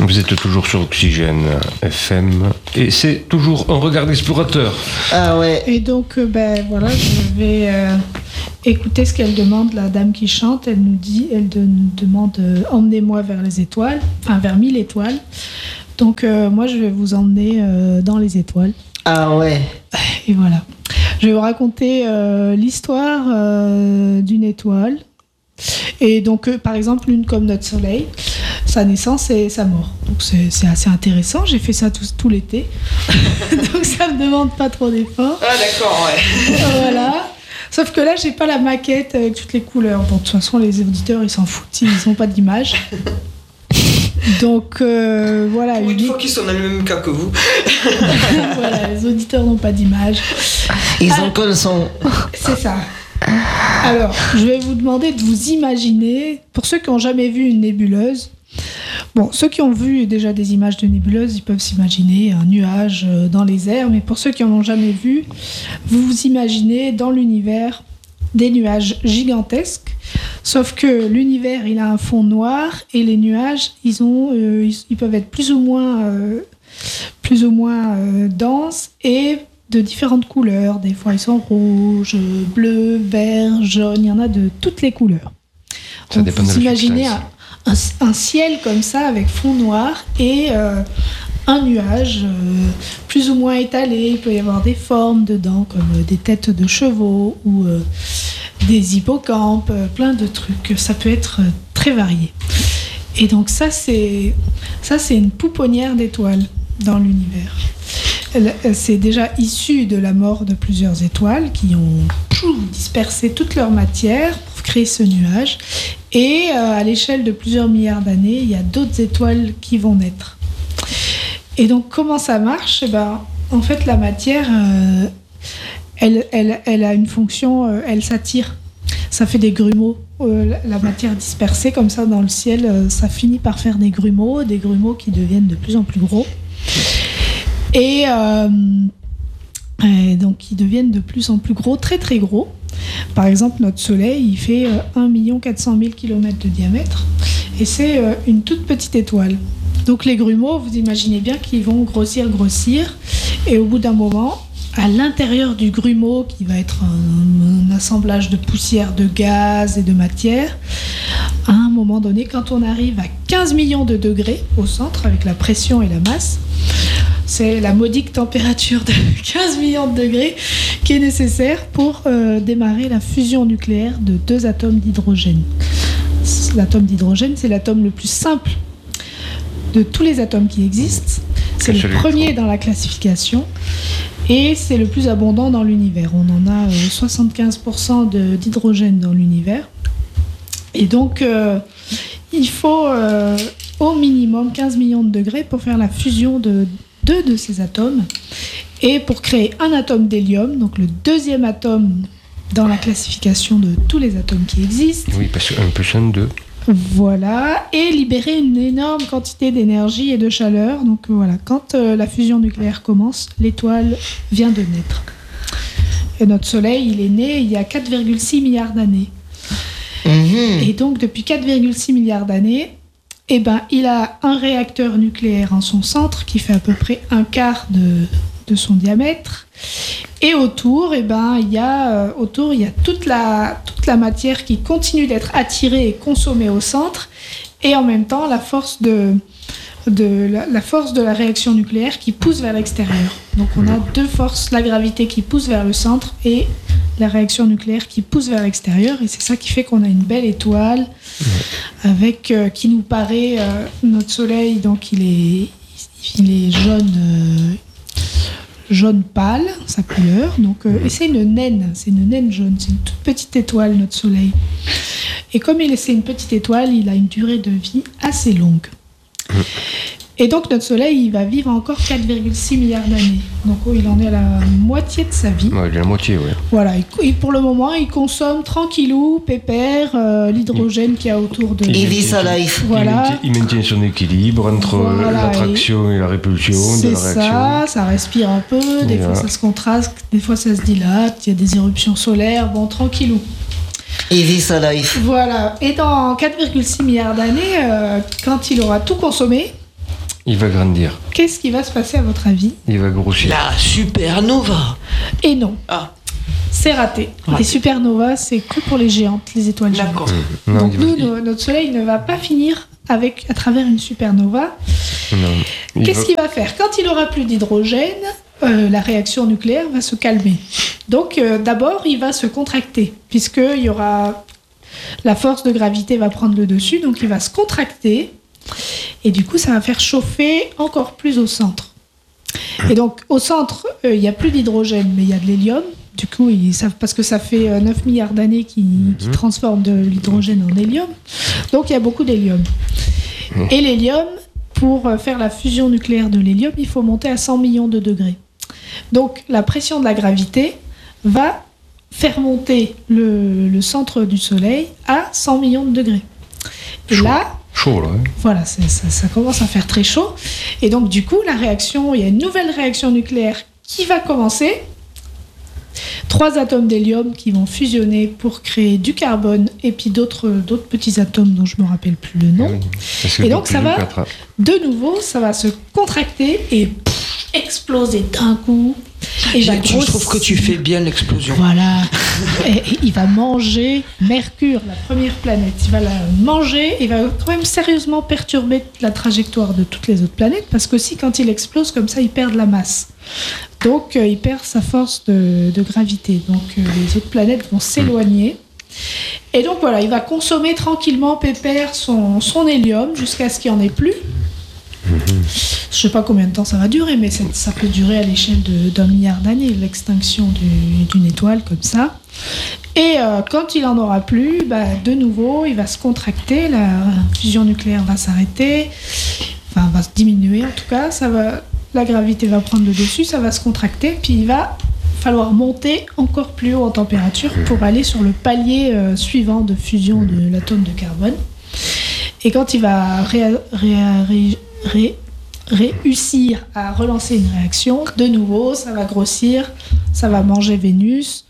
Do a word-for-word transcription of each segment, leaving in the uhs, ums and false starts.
Vous êtes toujours sur Oxygène F M et c'est toujours un regard d'explorateur. Ah ouais. Et donc, euh, ben voilà, je vais euh, écouter ce qu'elle demande, la dame qui chante. Elle nous dit, elle de, nous demande euh, emmenez-moi vers les étoiles, enfin vers mille étoiles. Donc euh, moi, je vais vous emmener euh, dans les étoiles. Ah ouais. Et voilà. Je vais vous raconter euh, l'histoire euh, d'une étoile. Et donc, euh, par exemple, une comme notre Soleil, sa naissance et sa mort. Donc, c'est, c'est assez intéressant. J'ai fait ça tout, tout l'été. Donc, ça ne me demande pas trop d'efforts. Ah d'accord, ouais. Voilà. Sauf que là, j'ai pas la maquette avec toutes les couleurs. Bon, de toute façon, les auditeurs, ils s'en foutent. Ils n'ont pas d'image. Donc, euh, voilà. Pour une une... fois qu'ils sont dans le même cas que vous. Voilà, les auditeurs n'ont pas d'image. Ils ah, ont que le son. C'est ça. Alors, je vais vous demander de vous imaginer, pour ceux qui n'ont jamais vu une nébuleuse, bon, ceux qui ont vu déjà des images de nébuleuses, ils peuvent s'imaginer un nuage dans les airs, mais pour ceux qui n'en ont jamais vu, vous vous imaginez dans l'univers des nuages gigantesques, sauf que l'univers, il a un fond noir et les nuages, ils, ont, euh, ils, ils peuvent être plus ou moins, euh, plus ou moins euh, denses et de différentes couleurs. Des fois, ils sont rouges, bleus, verts, jaunes. Il y en a de toutes les couleurs. Ça Donc, dépend vous de la imaginez un, un, un ciel comme ça, avec fond noir et euh, un nuage euh, plus ou moins étalé. Il peut y avoir des formes dedans, comme euh, des têtes de chevaux ou euh, des hippocampes, euh, plein de trucs. Ça peut être euh, très varié. Et donc ça, c'est, ça, c'est une pouponnière d'étoiles dans l'univers. C'est déjà issu de la mort de plusieurs étoiles qui ont dispersé toute leur matière pour créer ce nuage. Et euh, à l'échelle de plusieurs milliards d'années, il y a d'autres étoiles qui vont naître. Et donc, comment ça marche ? Eh ben, en fait, la matière, euh, elle, elle, elle a une fonction, euh, elle s'attire. Ça fait des grumeaux. Euh, la matière dispersée comme ça dans le ciel, euh, ça finit par faire des grumeaux, des grumeaux qui deviennent de plus en plus gros. Et, euh, et donc, ils deviennent de plus en plus gros, très très gros. Par exemple, notre Soleil, il fait euh, un million quatre cent mille kilomètres de diamètre. Et c'est euh, une toute petite étoile. Donc, les grumeaux, vous imaginez bien qu'ils vont grossir, grossir. Et au bout d'un moment, à l'intérieur du grumeau, qui va être un, un assemblage de poussière, de gaz et de matière, à un moment donné, quand on arrive à quinze millions de degrés au centre, avec la pression et la masse, c'est la modique température de quinze millions de degrés qui est nécessaire pour euh, démarrer la fusion nucléaire de deux atomes d'hydrogène. L'atome d'hydrogène, c'est l'atome le plus simple de tous les atomes qui existent. C'est le premier dans la classification et c'est le plus abondant dans l'univers. On en a euh, soixante-quinze pour cent de, d'hydrogène dans l'univers. Et donc, euh, il faut euh, au minimum quinze millions de degrés pour faire la fusion de deux de ces atomes et pour créer un atome d'hélium, donc le deuxième atome dans la classification de tous les atomes qui existent. Oui, parce que un plus un, deux. Voilà, et libérer une énorme quantité d'énergie et de chaleur. Donc voilà, quand euh, la fusion nucléaire commence, l'étoile vient de naître. Et notre Soleil, il est né il y a quatre virgule six milliards d'années. Mmh. Et donc depuis quatre virgule six milliards d'années, eh ben, il a un réacteur nucléaire en son centre qui fait à peu près un quart de, de son diamètre. Et autour, eh ben, il y a, euh, autour, il y a toute la, toute la matière qui continue d'être attirée et consommée au centre. Et en même temps, la force de, de, la, la force de la réaction nucléaire qui pousse vers l'extérieur. Donc on a deux forces, la gravité qui pousse vers le centre et la réaction nucléaire qui pousse vers l'extérieur. Et c'est ça qui fait qu'on a une belle étoile avec, euh, qui nous paraît... Euh, notre Soleil, donc il est, il est jaune... Euh, jaune pâle, sa couleur. Donc, euh, et c'est une naine, c'est une naine jaune, c'est une toute petite étoile, notre Soleil. Et comme il est, c'est une petite étoile, il a une durée de vie assez longue. Et donc notre Soleil, il va vivre encore quatre virgule six milliards d'années. Donc oh, il en est à la moitié de sa vie. Ouais, il est à la moitié, oui. Voilà, et, et pour le moment, il consomme tranquillou, pépère, euh, l'hydrogène qu'il y a autour de... Il vit sa life. Voilà. Il maintient, il maintient son équilibre entre voilà, l'attraction et, et la répulsion de la réaction. C'est ça, ça respire un peu, des voilà. fois ça se contraste, des fois ça se dilate, il y a des éruptions solaires, bon, tranquillou. Il vit sa life. Voilà, et dans quatre virgule six milliards d'années, euh, quand il aura tout consommé, Il va grandir. Qu'est-ce qui va se passer à votre avis? Il va grossir. La supernova. Et non. Ah. C'est raté. Raté. Les supernovas, c'est que pour les géantes, les étoiles géantes. D'accord. Non, Donc il va- nous, il- no- notre Soleil ne va pas finir avec, à travers une supernova. non, il Qu'est-ce va- qu'il va faire? Quand il aura plus d'hydrogène, euh, la réaction nucléaire va se calmer. Donc euh, d'abord, il va se contracter, puisqu'il y aura... La force de gravité va prendre le dessus, donc il va se contracter. Et du coup, ça va faire chauffer encore plus au centre. Et donc, au centre, euh, il n'y a plus d'hydrogène, mais il y a de l'hélium. Du coup, ils savent, parce que ça fait euh, neuf milliards d'années qu'ils qu'ils transforment de l'hydrogène en hélium. Donc, il y a beaucoup d'hélium. Et l'hélium, pour euh, faire la fusion nucléaire de l'hélium, il faut monter à cent millions de degrés. Donc, la pression de la gravité va faire monter le, le centre du Soleil à cent millions de degrés. Et Chaud. là, Chaud, là. hein. voilà, c'est- ça, ça commence à faire très chaud. Et donc, du coup, la réaction, il y a une nouvelle réaction nucléaire qui va commencer. Trois atomes d'hélium qui vont fusionner pour créer du carbone et puis d'autres d'autres petits atomes dont je ne me rappelle plus le nom. Ah oui. Parce que Et donc, depuis ça le va quatre, De nouveau, ça va se contracter et pff, exploser d'un coup. Et Je, va je trouve grossir. que tu fais bien l'explosion. Voilà. Et, et il va manger Mercure, la première planète. Il va la manger et va quand même sérieusement perturber la trajectoire de toutes les autres planètes parce que si quand il explose comme ça, il perd de la masse. Donc euh, il perd sa force de, de gravité. Donc euh, les autres planètes vont s'éloigner. Et donc voilà, il va consommer tranquillement, pépère, son, son hélium jusqu'à ce qu'il n'y en ait plus. Je sais pas combien de temps ça va durer, mais ça, ça peut durer à l'échelle de- d'un milliard d'années, l'extinction du- d'une étoile comme ça. Et euh, quand il en aura plus, bah, de nouveau, il va se contracter, la fusion nucléaire va s'arrêter, enfin va se diminuer en tout cas, ça va, la gravité va prendre le dessus, ça va se contracter, puis il va falloir monter encore plus haut en température pour aller sur le palier euh, suivant de fusion de l'atome de carbone. Et quand il va ré- ré- ré- ré- réussir à relancer une réaction, de nouveau, ça va grossir, ça va manger Vénus,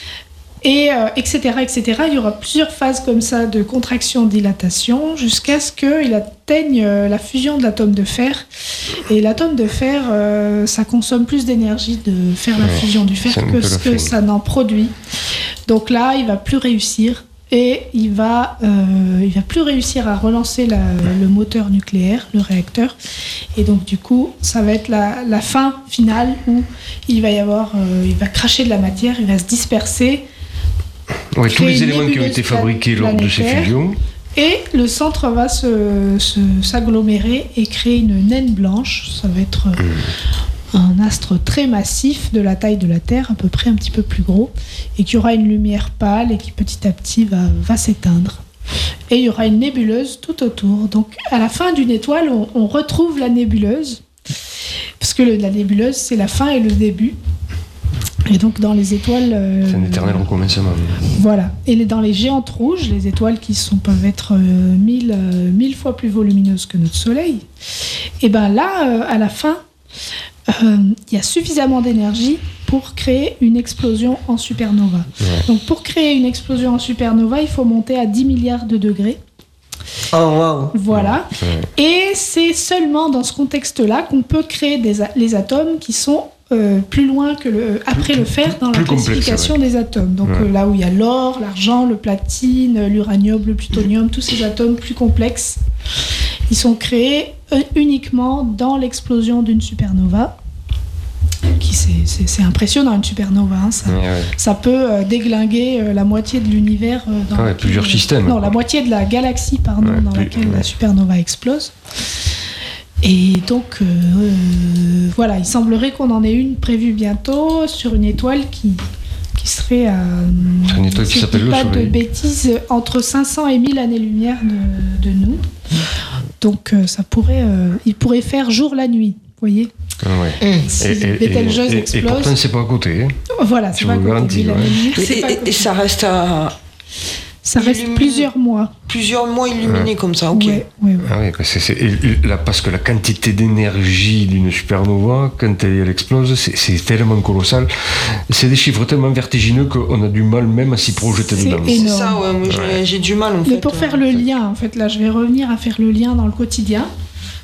et euh, et cetera, et cetera. Il y aura plusieurs phases comme ça de contraction-dilatation jusqu'à ce qu'il atteigne euh, la fusion de l'atome de fer. Et l'atome de fer, euh, ça consomme plus d'énergie de faire la Ouais, fusion du fer c'est un que peu ce la que fin. ça n'en produit. Donc là, il va plus réussir. Et il va, euh, il va plus réussir à relancer la- le moteur nucléaire, le réacteur. Et donc du coup, ça va être la, la fin finale où il va y avoir, euh, il va cracher de la matière, il va se disperser. Ouais, tous Créer les une éléments qui ont nébuleuse été fabriqués lors de ces planétaire. fusions. Et le centre va se, se- s'agglomérer et créer une naine blanche. Ça va être euh, un astre très massif de la taille de la Terre, à peu près un petit peu plus gros, et qui aura une lumière pâle et qui petit à petit va, va s'éteindre. Et il y aura une nébuleuse tout autour. Donc à la fin d'une étoile, on, on retrouve la nébuleuse, parce que le- la nébuleuse, c'est la fin et le début. Et donc dans les étoiles... euh, C'est un éternel recommencement. voilà. Et les- dans les géantes rouges, les étoiles qui sont, peuvent être euh, mille, euh, mille fois plus volumineuses que notre Soleil, et ben là, euh, à la fin, euh, il y a suffisamment d'énergie pour créer une explosion en supernova. Ouais. Donc pour créer une explosion en supernova, il faut monter à dix milliards de degrés. Oh, waouh. Voilà. Ouais. Et c'est seulement dans ce contexte-là qu'on peut créer des a- les atomes qui sont euh, plus loin que le, après le fer dans la plus complexe, classification des atomes. Donc Ouais. euh, là où il y a l'or, l'argent, le platine, l'uranium, le plutonium, tous ces atomes plus complexes, ils sont créés euh, uniquement dans l'explosion d'une supernova. Qui c'est, c'est- c'est impressionnant une supernova. Hein, ça, Ouais, ouais. ça peut euh, déglinguer euh, la moitié de l'univers. euh, dans Ah ouais, laquelle- plusieurs systèmes, Non, quoi. la moitié de la galaxie, pardon, Ouais, dans plus- laquelle ouais. la supernova explose. Et donc, euh, euh, voilà, il semblerait qu'on en ait une prévue bientôt sur une étoile qui, qui serait à. C'est une étoile qui si je s'appelle dis le pas de Soleil. bêtises, entre cinq cents et mille années-lumière de, de nous. Donc, euh, ça pourrait, euh, il pourrait faire jour la nuit, vous voyez. Ouais. Si Et, et- Betelgeuse et- et explose. pourtant, c'est pas à côté. Hein. Voilà, Je c'est pas à vous côté. garantis, mille ouais. années-lumière, Et, c'est pas à et- côté. et ça reste à Ça reste illumine- plusieurs mois. plusieurs mois illuminés comme ça, ok. Ouais, ouais, ouais. Ah oui, parce que, c'est, et là, parce que la quantité d'énergie d'une supernova, quand elle, elle explose, c'est, c'est tellement colossal. C'est des chiffres tellement vertigineux qu'on a du mal même à s'y projeter C'est dedans. énorme. C'est ça, ouais, moi j'ai, Ouais. j'ai du mal en fait. Mais pour faire le lien, en fait, là, je vais revenir à faire le lien dans le quotidien.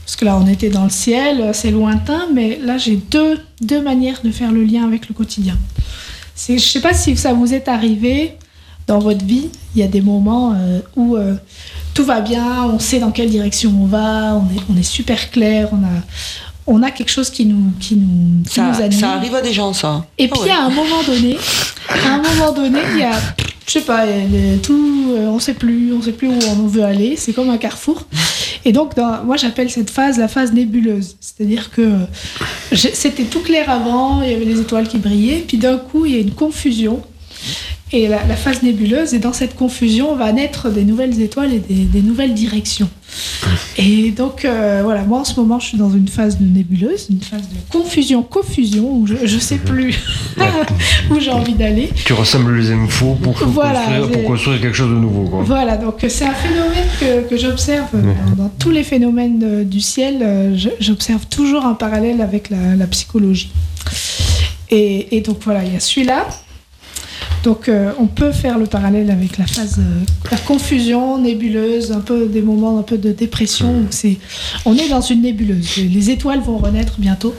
Parce que là, on était dans le ciel, c'est lointain, mais là, j'ai deux, deux manières de faire le lien avec le quotidien. C'est, je ne sais pas si ça vous est arrivé dans votre vie, il y a des moments euh, où euh, tout va bien, on sait dans quelle direction on va, on est, on est super clair, on a, on a quelque chose qui nous, qui nous, qui Ça, nous anime. ça arrive à des gens, ça. Et Ah puis ouais. à un moment donné, à un moment donné, il y a, je sais pas, il y a tout, euh, on sait plus, on sait plus où on veut aller. C'est comme un carrefour. Et donc, dans, moi, j'appelle cette phase la phase nébuleuse. C'est-à-dire que euh, j'ai- c'était tout clair avant, il y avait les étoiles qui brillaient, puis d'un coup, il y a une confusion. Et la, la phase nébuleuse, et dans cette confusion, va naître des nouvelles étoiles et des, des nouvelles directions. Et donc, euh, voilà, moi en ce moment, je suis dans une phase de nébuleuse, une phase de confusion, confusion, où je ne sais plus où j'ai envie d'aller. Tu rassembles les infos pour, Voilà, construire, j'ai- pour construire quelque chose de nouveau. Quoi. Voilà, donc c'est un phénomène que, que j'observe dans, dans tous les phénomènes euh, du ciel. euh, je- j'observe toujours un parallèle avec la, la psychologie. Et, et donc voilà, il y a celui-là. Donc euh, on peut faire le parallèle avec la phase euh, la confusion nébuleuse, un peu des moments un peu de dépression où c'est on est dans une nébuleuse. Les étoiles vont renaître bientôt.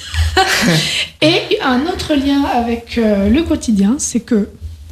Et un autre lien avec euh, le quotidien, c'est que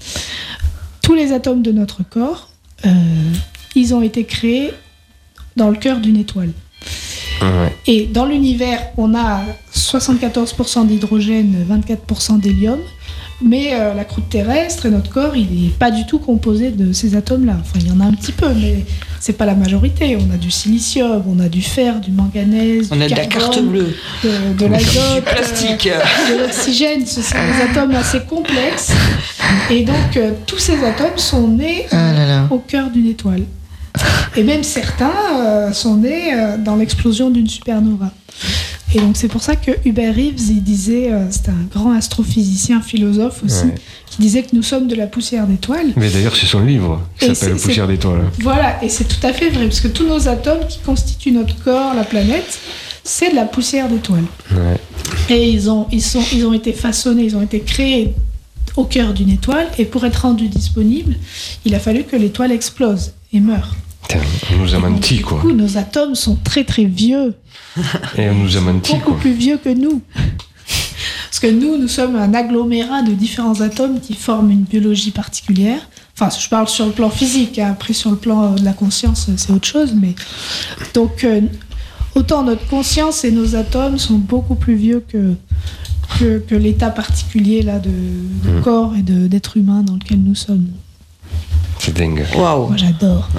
tous les atomes de notre corps, euh, ils ont été créés dans le cœur d'une étoile. Ouais. Et dans l'univers, on a soixante-quatorze pour cent d'hydrogène, vingt-quatre pour cent d'hélium. Mais euh, la croûte terrestre et notre corps, il n'est pas du tout composé de ces atomes-là. Enfin, il y en a un petit peu, mais c'est pas la majorité. On a du silicium, on a du fer, du manganèse, On du a de la carbone, carte bleue, de, de l'azote, du plastique. euh, de l'oxygène. Ce sont des atomes assez complexes. Et donc, euh, tous ces atomes sont nés Ah là là. au cœur d'une étoile. Et même certains euh, sont nés euh, dans l'explosion d'une supernova. Et donc c'est pour ça que Hubert Reeves, il disait, euh, c'était un grand astrophysicien, philosophe aussi, Ouais. qui disait que nous sommes de la poussière d'étoiles. Mais d'ailleurs, c'est son livre qui Et s'appelle c'est- Poussière d'étoiles. Voilà, et c'est tout à fait vrai, parce que tous nos atomes qui constituent notre corps, la planète, c'est de la poussière d'étoiles. Ouais. Et ils ont, ils, sont, ils ont été façonnés, ils ont été créés au cœur d'une étoile, et pour être rendus disponibles, il a fallu que l'étoile explose et meure. Putain, on nous a Et donc, menti, du quoi. coup, nos atomes sont très très vieux, Et on nous a menti, beaucoup quoi. plus vieux que nous. Parce que nous, nous sommes un agglomérat de différents atomes qui forment une biologie particulière. Enfin, je parle sur le plan physique, hein. Après sur le plan de la conscience, c'est autre chose. Mais donc, euh, autant notre conscience et nos atomes sont beaucoup plus vieux que, que, que l'état particulier là, de, de Mm. corps et de, d'être humain dans lequel nous sommes. C'est dingue. Waouh. Moi, j'adore.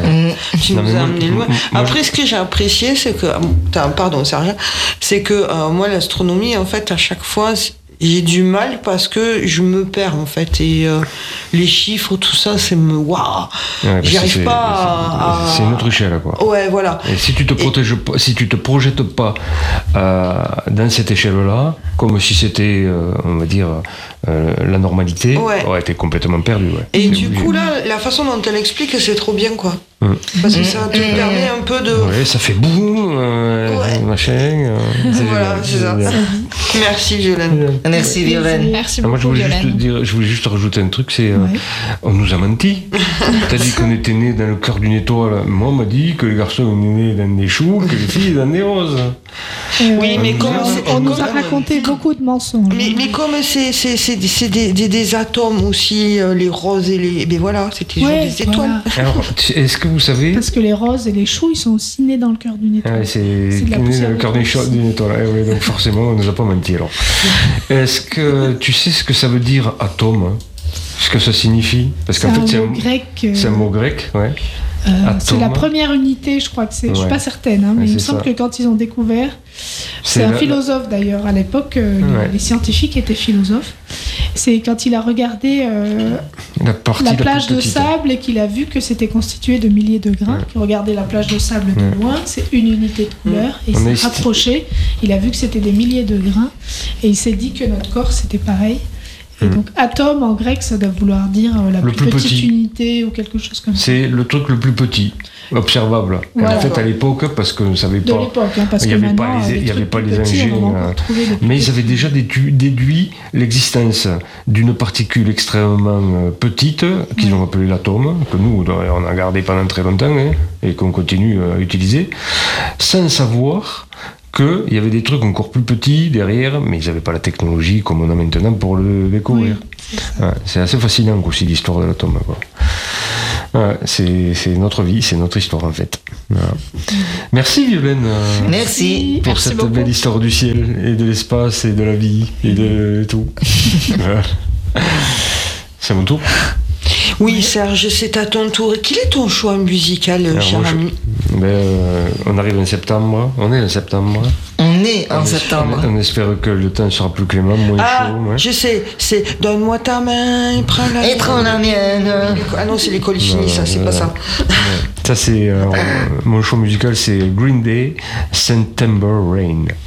Tu Non, mais nous as moi- amené loin. moi- Après, ce que j'ai apprécié, c'est que. Attends, pardon, c'est rien. C'est que euh, moi, l'astronomie, en fait, à chaque fois, c- j'ai du mal parce que je me perds, en fait. Et euh, les chiffres, tout ça, c'est me. Waouh. Ouais, J'y parce que arrive c'est- pas à- c'est- à- C'est une autre échelle, quoi. Ouais, voilà. Et si tu te protèges pas, si tu te projettes pas euh, dans cette échelle-là, comme si c'était, euh, on va dire, euh, la normalité, Ouais. t'es complètement perdu. Ouais. Et C'est du obligé. coup, là, la façon dont elle explique, c'est trop bien, quoi. Mm. Parce que ça te permet un peu de. Ouais, ça fait boum, euh, Ouais. machin. euh, c'est Voilà, génial, c'est ça. génial. Merci, Violaine. Merci Violaine. Merci Ah, moi, je beaucoup, voulais, juste Violaine. dire, je voulais juste rajouter un truc, c'est euh, Ouais. on nous a menti. T'as dit qu'on était né dans le cœur d'une étoile. Moi, on m'a dit que les garçons étaient nés dans des choux, que les filles dans des roses. Et Oui, on mais nous comme a- c'est- on nous a comme- raconté beaucoup de mensonges. Mais, mais comme c'est, c'est, c'est, c'est des, des, des atomes aussi, euh, les roses et les. Ben voilà, c'était juste Ouais, des étoiles. voilà. Alors, tu- est-ce que vous savez. Parce que les roses et les choux, ils sont aussi nés dans le cœur d'une Ah étoile. ouais, c'est C'est de la né poussière dans le cœur d'une d'étoile cho- d'une étoile. Eh ouais, donc forcément, on nous a pas menti alors. Est-ce que tu sais ce que ça veut dire atome, hein, ce que ça signifie? Parce C'est qu'en un fait, c'est mot un, grec. euh, c'est un mot grec, ouais. euh, atome. c'est la première unité, je crois que c'est. Je suis Ouais. pas certaine, hein, mais Ouais, il me c'est semble ça. que quand ils ont découvert, c'est un la- philosophe d'ailleurs à l'époque. euh, les- Ouais. les, scientifiques étaient philosophes. C'est quand il a regardé euh, la, partie la la plus plage de petite. sable et qu'il a vu que c'était constitué de milliers de grains. Ouais. Qu'il regardait la plage de sable de Ouais. loin, c'est une unité de couleur. Et il On s'est a esti- rapproché, il a vu que c'était des milliers de grains et il s'est dit que notre corps c'était pareil. Et Mm. donc atome en grec, ça doit vouloir dire euh, la Le plus, plus petite petit. unité ou quelque chose comme ça. C'est le truc le plus petit, observable. Voilà. En fait, à l'époque, parce qu'on ne savait De pas. l'époque, hein, parce Il y que avait pas maintenant, les- euh, il y avait trucs pas plus les petits, on en a engins, encore trouvé des plus Mais ils avaient petits. déjà dédu- déduit l'existence d'une particule extrêmement euh, petite, qu'ils ont appelée l'atome, que nous, on a gardé pendant très longtemps, hein, et qu'on continue à utiliser, sans savoir qu'il y avait des trucs encore plus petits derrière, mais ils n'avaient pas la technologie comme on a maintenant pour le découvrir. Oui, c'est ça. Ouais, c'est assez fascinant aussi l'histoire de l'atome. quoi. Ouais, c'est, c'est notre vie, c'est notre histoire en fait. Voilà. Merci Violaine euh, Merci. pour Merci cette beaucoup. belle histoire du ciel et de l'espace et de la vie et de tout. Voilà. C'est mon tour. Oui, Serge, c'est à ton tour. Et quel est ton choix musical, Alors, cher moi, je- ami? ben, euh, on arrive en septembre, on est en septembre. On est en On es- septembre. On, on espère que le temps sera plus clément, moins Ah, chaud. ouais. je sais, c'est donne-moi ta main et prends la Et prends la mienne. Ah non, c'est les Colifini, Non, ça, c'est non, pas non. ça. Ça c'est euh, mon choix musical, c'est Green Day, September Rain.